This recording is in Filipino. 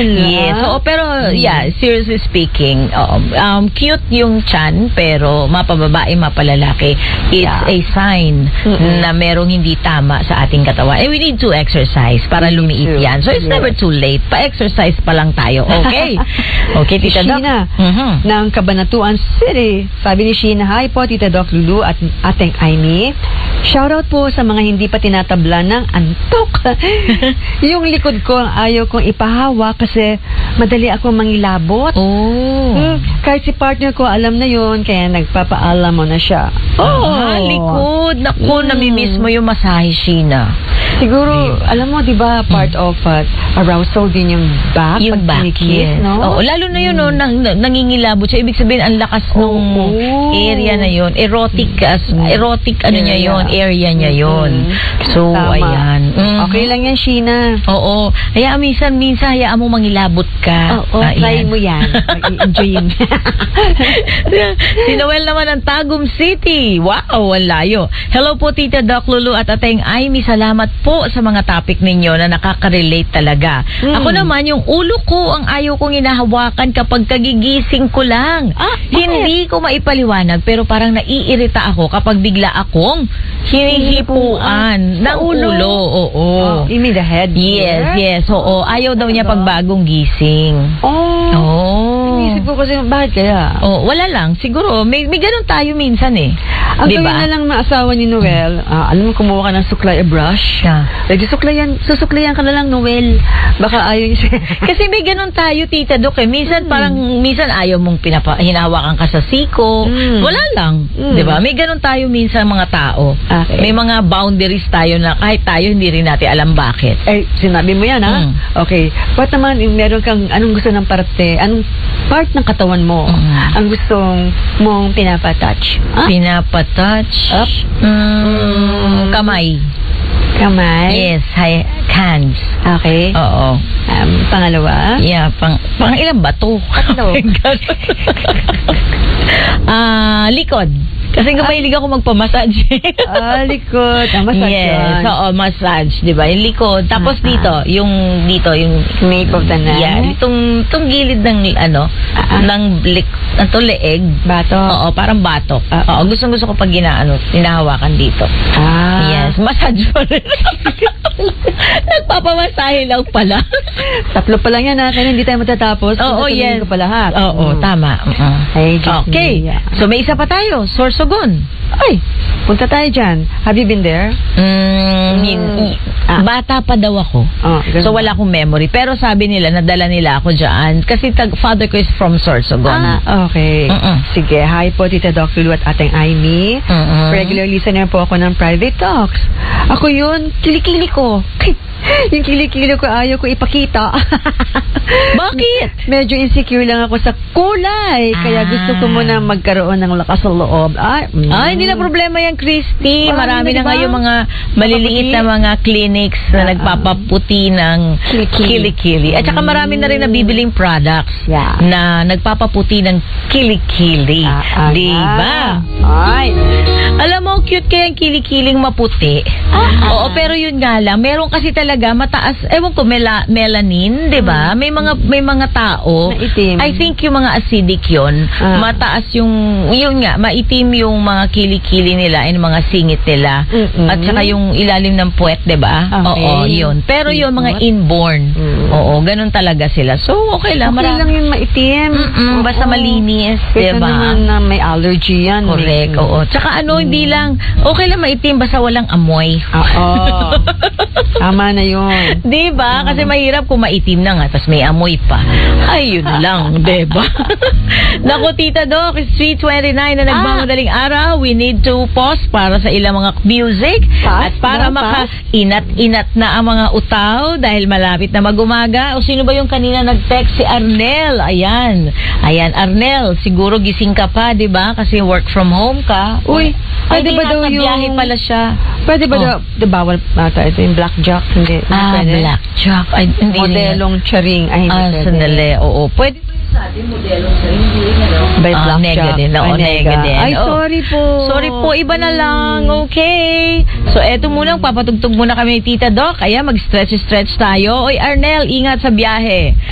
Yes. So, pero, yeah, seriously speaking, cute yung chan, pero mapababae, mapalalaki. It's a sign na merong hindi tama sa ating katawan. And we need to exercise para lumiit yan. So, it's never too late. Pa-exercise pa lang tayo. Okay? Okay, Tita Doc? Sheena, ng Cabanatuan City. Sabi ni Sheena, hi po, Tita Doc Lulu at Ateng Aimee. Shoutout po sa mga hindi pa tinatabla ng antok. Yung likod ko, ayaw kong ipahawa kasi madali ako mangilabot. Kahit si partner ko, alam na yun, kaya nagpapaalam mo na siya. Likod. Naku, namimiss mo yung masahe, Sheena. Siguro, alam mo, di ba, part of arousal din yung back? Yung back, yes. No? Lalo na yun, nangingilabot siya. Ibig sabihin, ang lakas nung area na yun. Erotic, ano niya yun, area niya yun. So, ayan. Okay lang yan, Sheena. Oo. Hayaan minsan, hayaan mo mangilabot ka. Try mo yan. Enjoyin. Si Noel naman ng Tagum City. Wow, ang layo. Hello po, Tita Doc Lulu at Ateng Aimee. Salamat po sa mga topic ninyo na nakaka-relate talaga. Ako naman, yung ulo ko ang ayaw kong inahawakan kapag kagigising ko lang. Hindi ko maipaliwanag, pero parang naiirita ako kapag bigla akong hinihipuan ng ulo. Oo. You mean the head? Yes. Oo. Ayaw daw niya pag bagong gising. Inisip ko kasi, bakit kaya? Wala lang. Siguro, may ganun tayo minsan eh. Ang gawin na lang ng asawa ni Noel, alam mo, kumuha ka ng suklay, brush. Susuklayan ka na lang, Noel. Baka ayaw niya siya. Kasi may ganun tayo, Tita Doc eh. Minsan minsan ayaw mong hinahawakan ka sa siko. Wala lang. Diba? May ganun tayo minsan mga tao. Okay. May mga boundaries tayo na kahit tayo hindi rin natin alam bakit. Sinabi mo yan, ha? Okay. Ba't naman, meron kang, anong gusto ng parte, anong part ng katawan mo ang gustong mong pinapatouch? Pinapatouch? Kamay. Kamay? Yes, hands. Okay. Oo. Pangalawa? Yeah, pang ilan ba to? Ano? Likod. Kasi mahilig ako magpamassage. Likod. Massage yes, oo, massage, di ba? Yung likod. Tapos dito, yung nape of the neck. Yeah, itong gilid ng ng leeg. Batok. Oo, parang batok. Oo, gusto ko pag hinahawakan dito. Yes, massage pa rin. Nagpapamasahe lang pala. Tatlo pa lang yan, kaya hindi tayo matatapos. Oo, yes. Ko pa lahat. Oo, tama. Okay. So, may isa pa tayo. Sorsogon. Ay, punta tayo dyan. Have you been there? Bata pa daw ako. So, wala akong memory. Pero sabi nila, nadala nila ako dyan. Kasi father ko is from Sorsogon. Okay. Sige. Hi po, Tita Doc Lulu at Ateng Aimee. Regular listener po ako ng Private Talks. Ako yun, kilikili ko. Yung kilikili ko, ayaw ko ipakita. Bakit? Medyo insecure lang ako sa kulay. Kaya gusto ko muna magkaroon ng lakas sa loob. Hindi na problema yan, Christy. Marami na ngayon mga maliliit na mga clinics na nagpapaputi ng kilikili. At saka marami na rin nabibiling products na nagpapaputi ng kilikili. Diba? Alam mo, cute kaya yung kilikiling maputi. Oo, pero yun nga lang, meron kasi talaga mataas, ewan ko, melanin, diba? May mga tao, maitim. I think yung mga acidic yun, mataas yun nga, maitim yung mga kilikili nila and mga singit nila. At saka yung ilalim ng puwet, diba? Okay. Oo, yun. Pero yun, mga inborn. Oo, ganun talaga sila. So, okay lang. Okay lang yung maitim. Basta malinis, diba? diba? Naman na may allergy yan. Correct, oo. Tsaka hindi lang, okay lang maitim, basta walang amoy. Tama na yun. Diba? Kasi mahirap kung maitim na nga, tapos may amoy pa. Ayun lang, diba? Naku, Tita Doc, it's 3:29 na nagmamadaling araw. We need to pause para sa ilang mga music at para maka-inat-inat na ang mga utaw dahil malapit na mag-umaga. O sino ba yung kanina nag-text? Si Arnel. Ayan, Arnel, siguro gising ka pa, diba? Kasi work from home ka. Uy, pwede ba daw yung... biyahe pala siya. Pwede ba daw, bawal ito yung blackjack? Hindi. Blackjack. Ay, hindi. Modelong charing. Ay, hindi pwede. Sandali. Oo. Pwede ba yung sa atin modelong charing? Hindi rin, by blackjack. Nega din. Nega din. Ay, sorry po. Sorry po. Iba na lang. Okay. So, eto muna. Papatugtog muna kami ni Tita Doc. Kaya mag-stretch tayo. Oy, Arnel, ingat sa biyahe.